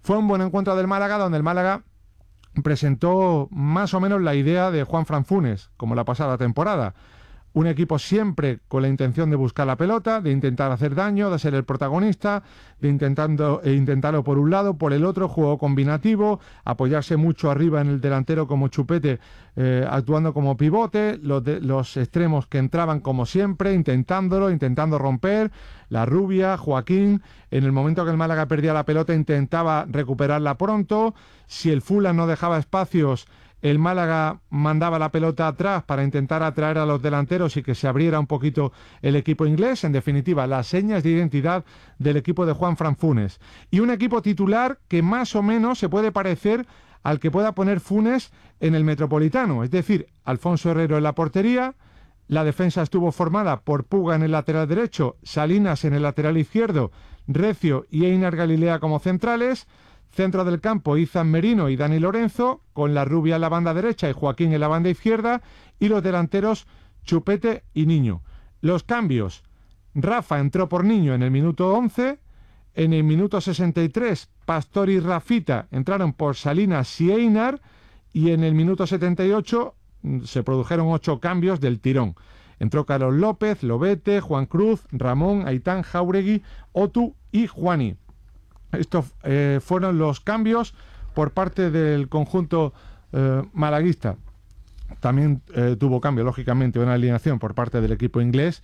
Fue un buen encuentro del Málaga, donde el Málaga presentó más o menos la idea de Juanfran Funes, como la pasada temporada. Un equipo siempre con la intención de buscar la pelota, de intentar hacer daño, de ser el protagonista, de intentarlo por un lado, por el otro, juego combinativo, apoyarse mucho arriba en el delantero como Chupete, actuando como pivote, los extremos que entraban como siempre, intentando romper, la Rubia, Joaquín, en el momento que el Málaga perdía la pelota intentaba recuperarla pronto, si el Fulham no dejaba espacios, el Málaga mandaba la pelota atrás para intentar atraer a los delanteros y que se abriera un poquito el equipo inglés. En definitiva, las señas de identidad del equipo de Juanfran Funes. Y un equipo titular que más o menos se puede parecer al que pueda poner Funes en el Metropolitano. Es decir, Alfonso Herrero en la portería, la defensa estuvo formada por Puga en el lateral derecho, Salinas en el lateral izquierdo, Recio y Einar Galilea como centrales. Centro del campo, Izan Merino y Dani Lorenzo, con la Rubia en la banda derecha y Joaquín en la banda izquierda, y los delanteros Chupete y Niño. Los cambios: Rafa entró por Niño en el minuto 11, en el minuto 63 Pastor y Rafita entraron por Salinas y Einar, y en el minuto 78 se produjeron 8 cambios del tirón. Entró Carlos López, Lobete, Juan Cruz, Ramón, Aitán, Jáuregui, Otu y Juani. Estos fueron los cambios por parte del conjunto malaguista. También tuvo cambio, lógicamente, una alineación por parte del equipo inglés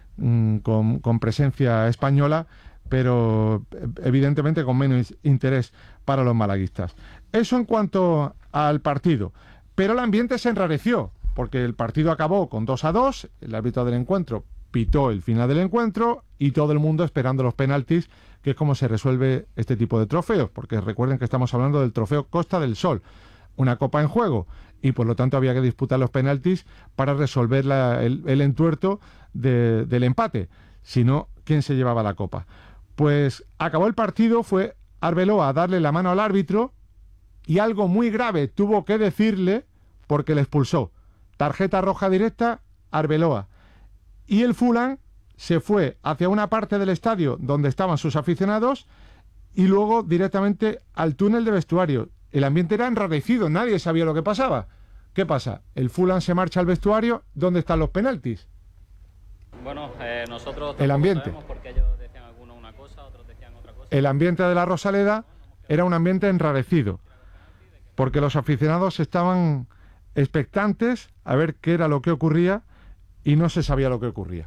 con presencia española, pero evidentemente con menos interés para los malaguistas. Eso en cuanto al partido. Pero el ambiente se enrareció, porque el partido acabó con 2-2, el árbitro del encuentro pitó el final del encuentro y todo el mundo esperando los penaltis, que es como se resuelve este tipo de trofeos, porque recuerden que estamos hablando del trofeo Costa del Sol, una copa en juego, y por lo tanto había que disputar los penaltis para resolver el entuerto del empate, si no, ¿quién se llevaba la copa? Pues acabó el partido, fue Arbeloa a darle la mano al árbitro y algo muy grave tuvo que decirle porque le expulsó. Tarjeta roja directa, Arbeloa. Y el Fulham se fue hacia una parte del estadio donde estaban sus aficionados y luego directamente al túnel de vestuario. El ambiente era enrarecido, nadie sabía lo que pasaba. ¿Qué pasa? El Fulham se marcha al vestuario, ¿dónde están los penaltis? Bueno, nosotros el ambiente. Sabemos porque ellos decían algunos una cosa, otros decían otra cosa. El ambiente de la Rosaleda era un ambiente enrarecido, porque los aficionados estaban expectantes a ver qué era lo que ocurría y no se sabía lo que ocurría.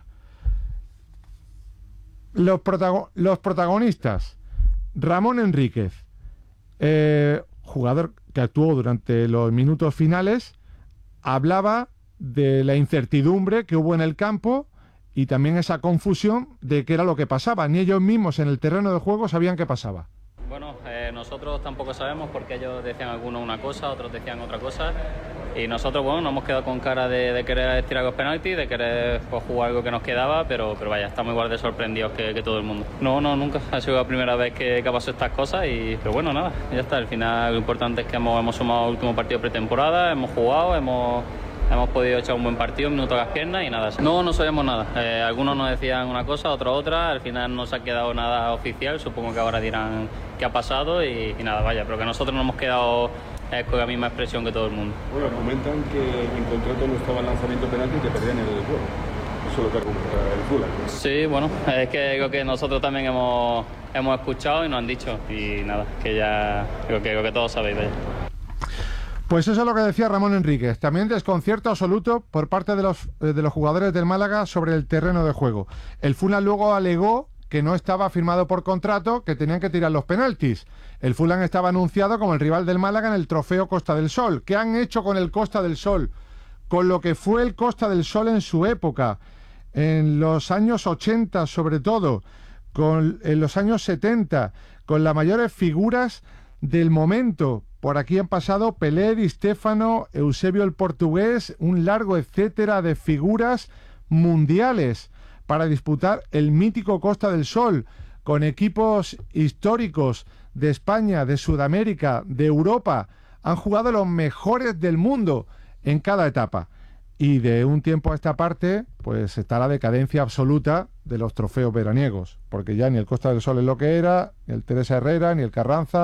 Los protagonistas: Ramón Enríquez, jugador que actuó durante los minutos finales, hablaba de la incertidumbre que hubo en el campo y también esa confusión de qué era lo que pasaba. Ni ellos mismos en el terreno de juego sabían qué pasaba. Bueno, nosotros tampoco sabemos porque ellos decían algunos una cosa, otros decían otra cosa. Y nosotros, bueno, nos hemos quedado con cara de querer estirar los penaltis, de querer pues, jugar algo que nos quedaba, pero vaya, estamos igual de sorprendidos que todo el mundo. No, nunca. Ha sido la primera vez que ha pasado estas cosas, pero bueno, nada, ya está. Al final lo importante es que hemos sumado el último partido de pretemporada, hemos jugado, hemos podido echar un buen partido, un minuto a las piernas y nada. No sabemos nada. Algunos nos decían una cosa, otros otra. Al final no se ha quedado nada oficial. Supongo que ahora dirán qué ha pasado y nada, vaya. Pero que nosotros no hemos quedado con la misma expresión que todo el mundo. Bueno, comentan que en contrato no estaba el lanzamiento penalti y que perdían el juego. Eso es lo que argumenta el Fulham. Sí, bueno, es que lo que nosotros también hemos escuchado y nos han dicho. Y nada, que ya lo que todos sabéis, vaya. Pues eso es lo que decía Ramón Enríquez. También desconcierto absoluto por parte de los jugadores del Málaga sobre el terreno de juego. El Fulham luego alegó que no estaba firmado por contrato, que tenían que tirar los penaltis. El Fulham estaba anunciado como el rival del Málaga en el trofeo Costa del Sol. ¿Qué han hecho con el Costa del Sol? Con lo que fue el Costa del Sol en su época, en los años 80 sobre todo, en los años 70, con las mayores figuras del momento. Por aquí han pasado Pelé, Di Stéfano, Eusebio el Portugués, un largo etcétera de figuras mundiales para disputar el mítico Costa del Sol, con equipos históricos de España, de Sudamérica, de Europa. Han jugado los mejores del mundo en cada etapa. Y de un tiempo a esta parte, pues está la decadencia absoluta de los trofeos veraniegos, porque ya ni el Costa del Sol es lo que era, ni el Teresa Herrera, ni el Carranza,